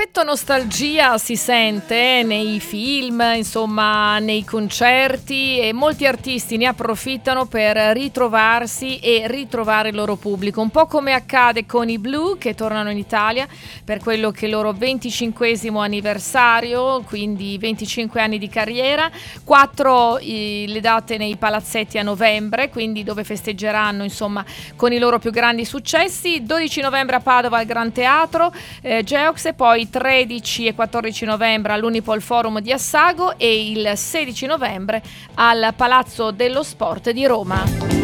l'effetto nostalgia si sente nei film, insomma, nei concerti, e molti artisti ne approfittano per ritrovarsi e ritrovare il loro pubblico, un po' come accade con i Blue che tornano in Italia per quello che è il loro 25esimo anniversario, quindi 25 anni di carriera, 4 le date nei palazzetti a novembre, quindi dove festeggeranno insomma con i loro più grandi successi. 12 novembre a Padova al Gran Teatro Geox, e poi 13 e 14 novembre all'Unipol Forum di Assago e il 16 novembre al Palazzo dello Sport di Roma.